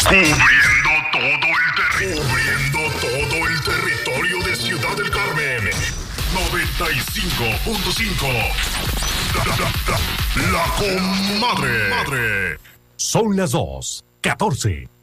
Cubriendo todo el territorio de Ciudad del Carmen. 95.5. La Comadre. Son las 2:14.